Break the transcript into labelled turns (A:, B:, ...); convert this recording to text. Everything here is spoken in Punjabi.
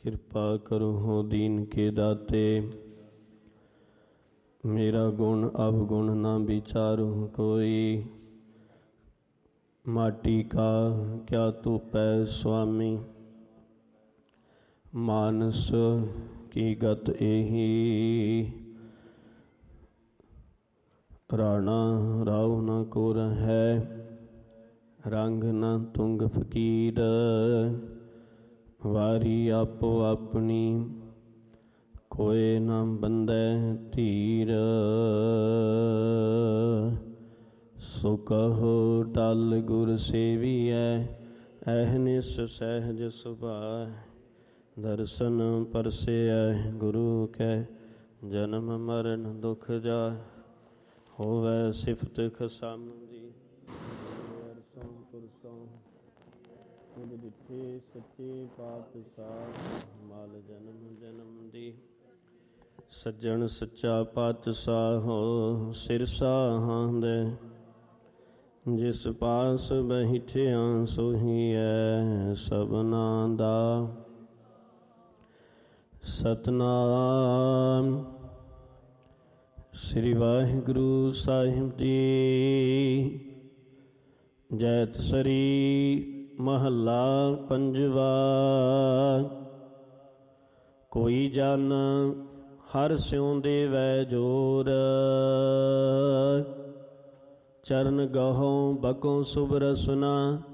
A: ਕਿਰਪਾ ਕਰੋ ਹੋ ਦੀਨ ਕੇ ਦਾਤੇ। ਮੇਰਾ ਗੁਣ ਅਵਗੁਣ ਨਾ ਵਿਚਾਰੂ ਕੋਈ, ਮਾਟੀ ਕਾ ਕਿਆ ਧੂਪੈ ਸੁਆਮੀ। ਮਾਨਸ ਕੀ ਗਤ ਇਹੀ, ਰਾਣਾ ਰਾਉ ਨ ਕੋ ਰਹੈ। ਰੰਗ ਨ ਤੁੰਗ ਫਕੀਰ, ਵਾਰੀ ਆਪੋ ਆਪਣੀ। ਕੋਇ ਨ ਬੰਧੈ ਧੀਰ, ਸੋ ਕਹੋ ਟਲ ਗੁਰ ਸੇਵੀਐ। ਅਹਨਿਸ ਸਹਿਜ ਸੁਭਾਅ, ਦਰਸ਼ਨ ਪਰਸੇਐ ਗੁਰੂ ਕੈ। ਜਨਮ ਮਰਨ ਦੁਖ ਜਾਹਿ, ਹੋਵੈ ਸਿਫਤ ਖਸਮ ਦੀ। ਅਰਸੋਂ ਪੁਰਸੋਂ ਖੁਦ ਡਿਠੇ ਸੱਚੇ ਪਾਤਸ਼ਾਹ, ਮਲ ਜਨਮ ਜਨਮ ਦੀ। ਸੱਜਣ ਸੱਚਾ ਪਾਤਸ਼ਾਹੋ, ਸਿਰ ਸਾਹਾਂਦੈ। ਜਿਸ ਪਾਸ ਬੈਠਿਆ ਸੋਹੀਐ, ਸਭਨਾ ਦਾ। ਸਤਿਨਾਮ ਸ੍ਰੀ ਵਾਹਿਗੁਰੂ ਸਾਹਿਬ ਜੀ। ਜੈਤਸਰੀ ਮਹੱਲਾ ਪੰਜਵਾ। ਕੋਈ ਜਨ ਹਰਿ ਸਿਉ ਦੇਵੈ ਜੋਰ, ਚਰਨ ਗਹਉ ਬਕਉ ਸੁਭ ਰਸਨਾ।